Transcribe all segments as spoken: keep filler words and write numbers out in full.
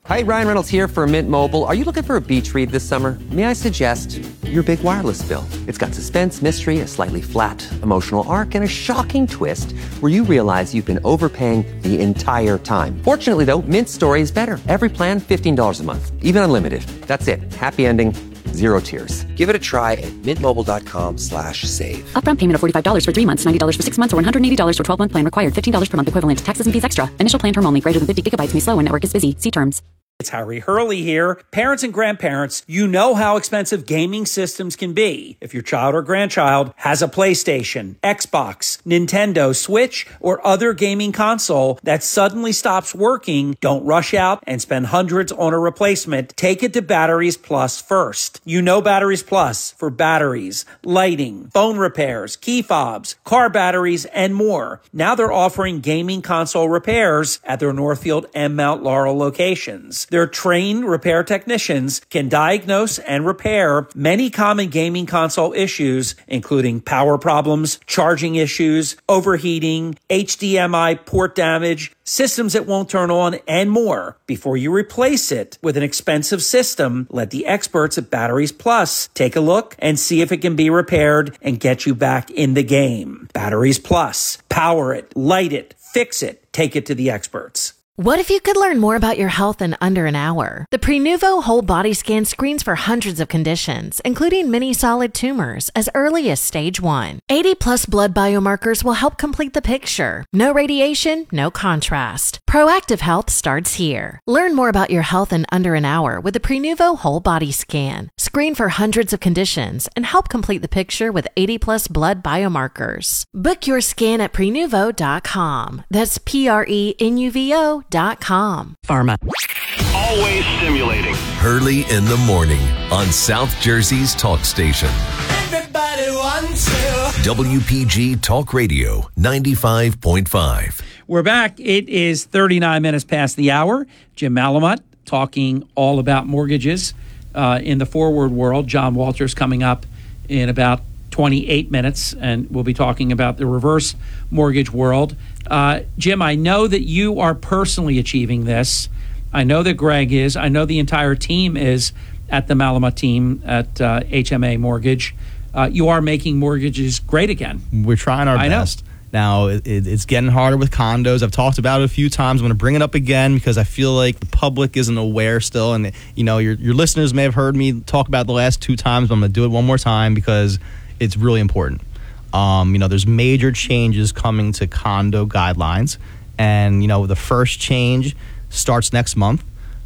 Hi, Ryan Reynolds here for Mint Mobile. Are you looking for a beach read this summer? May I suggest your big wireless bill? It's got suspense, mystery, a slightly flat emotional arc, and a shocking twist where you realize you've been overpaying the entire time. Fortunately, though, Mint's story is better. Every plan, fifteen dollars a month, even unlimited. That's it. Happy ending. Zero tears. Give it a try at mintmobile.com slash save. Upfront payment of forty-five dollars for three months, ninety dollars for six months, or one hundred eighty dollars for twelve-month plan required. fifteen dollars per month equivalent. Taxes and fees extra. Initial plan term only. Greater than fifty gigabytes may slow when network is busy. See terms. It's Harry Hurley here. Parents and grandparents, you know how expensive gaming systems can be. If your child or grandchild has a PlayStation, Xbox, Nintendo, Switch, or other gaming console that suddenly stops working, don't rush out and spend hundreds on a replacement. Take it to Batteries Plus first. You know Batteries Plus for batteries, lighting, phone repairs, key fobs, car batteries, and more. Now they're offering gaming console repairs at their Northfield and Mount Laurel locations. Their trained repair technicians can diagnose and repair many common gaming console issues, including power problems, charging issues, overheating, H D M I port damage, systems that won't turn on, and more. Before you replace it with an expensive system, let the experts at Batteries Plus take a look and see if it can be repaired and get you back in the game. Batteries Plus. Power it, light it, fix it, take it to the experts. What if you could learn more about your health in under an hour? The Prenuvo Whole Body Scan screens for hundreds of conditions, including many solid tumors, as early as stage one. eighty plus blood biomarkers will help complete the picture. No radiation, no contrast. Proactive health starts here. Learn more about your health in under an hour with the Prenuvo Whole Body Scan. Screen for hundreds of conditions and help complete the picture with eighty plus blood biomarkers. Book your scan at prenuvo dot com. That's P R E N U V O dot com. Pharma. Always stimulating. Hurley in the morning on South Jersey's talk station. Everybody wants to. W P G Talk Radio ninety-five point five. We're back. It is thirty-nine minutes past the hour. Jim Malamut talking all about mortgages uh, in the forward world. John Walters coming up in about twenty-eight minutes, and we'll be talking about the reverse mortgage world. Uh, Jim, I know that you are personally achieving this. I know that Greg is. I know the entire team is at the Malamut team at uh, H M A Mortgage. Uh, you are making mortgages great again. We're trying our I best. Know. Now, it, it's getting harder with condos. I've talked about it a few times. I'm going to bring it up again because I feel like the public isn't aware still. And, you know, your, your listeners may have heard me talk about it the last two times, but I'm going to do it one more time because it's really important. Um, you know, there's major changes coming to condo guidelines. And, you know, the first change starts next month.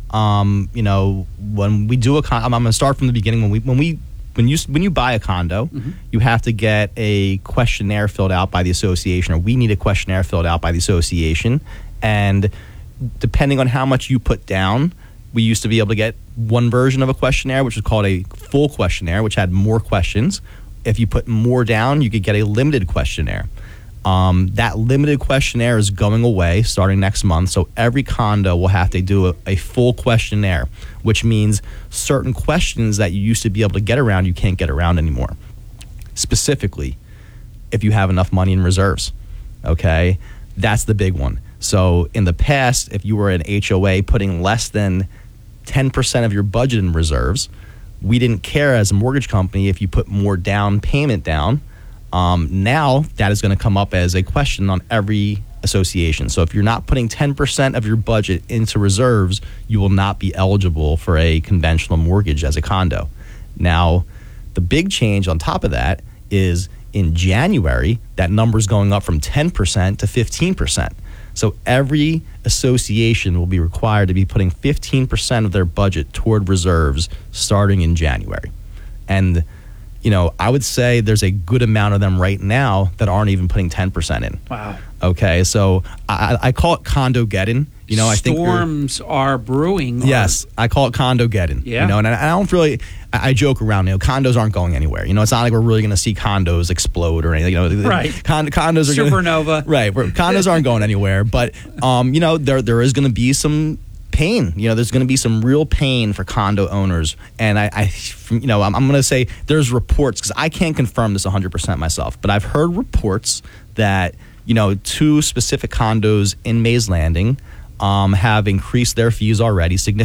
Um, you know, when we do a con- I'm, I'm going to start from the beginning. When we, when we, when you, when you buy a condo, mm-hmm. you have to get a questionnaire filled out by the association, or we need a questionnaire filled out by the association. And depending on how much you put down, we used to be able to get one version of a questionnaire, which was called a full questionnaire, which had more questions. If you put more down, you could get a limited questionnaire. Um, that limited questionnaire is going away starting next month. So every condo will have to do a, a full questionnaire, which means certain questions that you used to be able to get around, you can't get around anymore. Specifically, if you have enough money in reserves, okay? That's the big one. So in the past, if you were an H O A putting less than ten percent of your budget in reserves, we didn't care as a mortgage company if you put more down payment down. Um, now that is going to come up as a question on every association. So if you're not putting ten percent of your budget into reserves, you will not be eligible for a conventional mortgage as a condo. Now, the big change on top of that is in January, that number is going up from ten percent to fifteen percent. So every association will be required to be putting fifteen percent of their budget toward reserves starting in January. And, you know, I would say there's a good amount of them right now that aren't even putting ten percent in. Wow. Okay, so I, I call it condo-geddon. You know, I think storms are brewing. Yes, I call it condo-geddon. Yeah. You know, and I, I don't really, I, I joke around. You know, condos aren't going anywhere. You know, it's not like we're really going to see condos explode or anything. You know, right. Con, condos are supernova. Gonna, right. We're, condos aren't going anywhere, but um, you know, there there is going to be some pain. You know, there's going to be some real pain for condo owners, and I, I you know, I'm, I'm going to say there's reports because I can't confirm this one hundred percent myself, but I've heard reports that you know two specific condos in Mays Landing um, have increased their fees already significantly.